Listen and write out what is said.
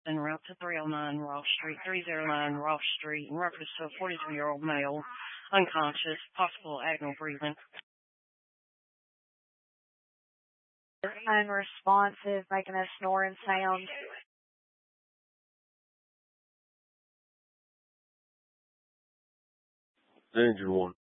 en route to 309 Ross Street, 309 Ross Street, in reference to a 43-year-old male, unconscious, possible agonal breathing. Unresponsive, making a snoring sound. Danger 1.